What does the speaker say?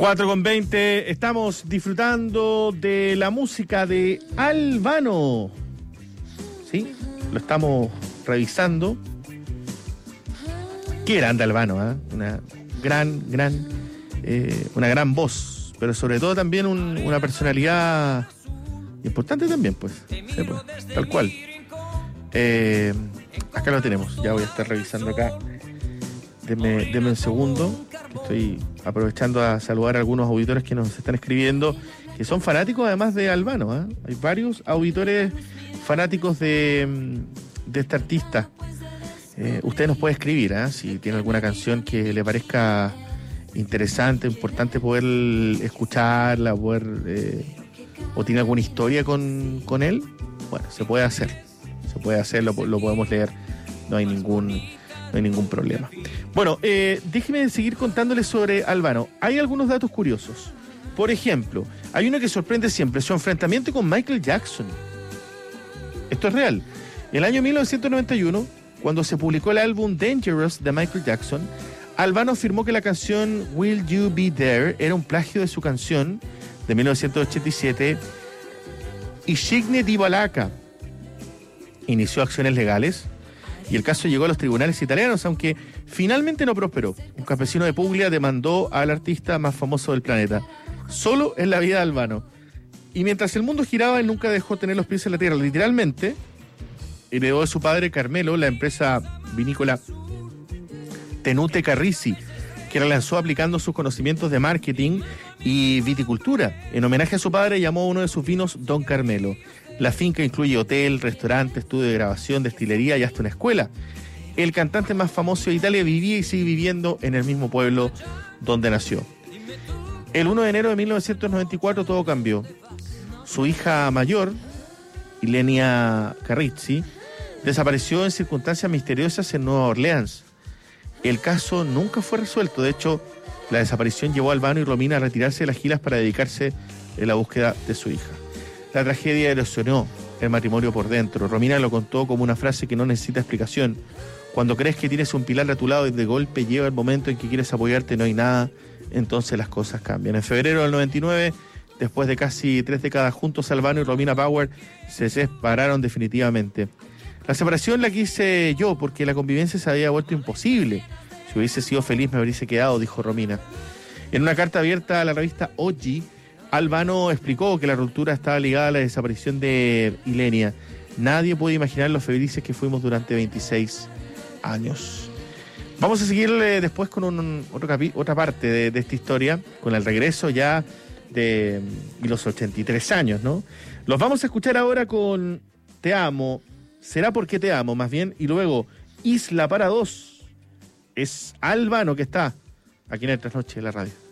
4:20, estamos disfrutando de la música de Albano. ¿Sí? Lo estamos revisando. Qué grande Albano, ¿eh? Una gran voz, pero sobre todo también una personalidad importante también, pues. Sí, pues, tal cual. Acá lo tenemos, ya voy a estar revisando acá. Deme un segundo, que estoy aprovechando a saludar a algunos auditores que nos están escribiendo, que son fanáticos además de Albano, ¿eh? Hay varios auditores fanáticos de este artista. Usted nos puede escribir, ¿eh? Si tiene alguna canción que le parezca interesante, importante poder escucharla, o tiene alguna historia con él, bueno, se puede hacer, lo podemos leer, no hay ningún problema. Bueno, déjeme seguir contándoles sobre Albano. Hay algunos datos curiosos. Por ejemplo, hay uno que sorprende siempre, su enfrentamiento con Michael Jackson. Esto es real. En el año 1991, cuando se publicó el álbum Dangerous de Michael Jackson, Albano afirmó que la canción Will You Be There era un plagio de su canción de 1987, Ishigne di Balaka. Inició acciones legales y el caso llegó a los tribunales italianos, aunque finalmente no prosperó. Un campesino de Puglia demandó al artista más famoso del planeta. Solo en la vida de Albano. Y mientras el mundo giraba, él nunca dejó tener los pies en la tierra. Literalmente, heredó de su padre Carmelo la empresa vinícola Tenute Carrisi, que la lanzó aplicando sus conocimientos de marketing y viticultura. En homenaje a su padre, llamó a uno de sus vinos Don Carmelo. La finca incluye hotel, restaurante, estudio de grabación, destilería y hasta una escuela. El cantante más famoso de Italia vivía y sigue viviendo en el mismo pueblo donde nació. El 1 de enero de 1994 todo cambió. Su hija mayor, Ilenia Carrisi, desapareció en circunstancias misteriosas en Nueva Orleans. El caso nunca fue resuelto. De hecho, la desaparición llevó a Albano y Romina a retirarse de las giras para dedicarse a la búsqueda de su hija. La tragedia erosionó el matrimonio por dentro. Romina lo contó como una frase que no necesita explicación. Cuando crees que tienes un pilar a tu lado y de golpe llega el momento en que quieres apoyarte, no hay nada, entonces las cosas cambian. En febrero del 99, después de casi 3 décadas juntos, Albano y Romina Power se separaron definitivamente. La separación la quise yo porque la convivencia se había vuelto imposible. Si hubiese sido feliz me hubiese quedado, dijo Romina. En una carta abierta a la revista Oggi, Albano explicó que la ruptura estaba ligada a la desaparición de Ilenia. Nadie puede imaginar los felices que fuimos durante 26 años. Vamos a seguir después con otra parte de esta historia, con el regreso ya de los 83 años, ¿no? Los vamos a escuchar ahora con Te Amo, Será Porque Te Amo, más bien, y luego Isla para Dos. Es Albano que está aquí en el Trasnoche de la radio.